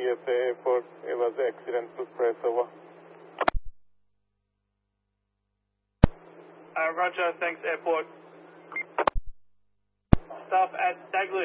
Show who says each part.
Speaker 1: USA Airport. It was an accident to press over.
Speaker 2: Roger, thanks, airport. Staff at Dagley.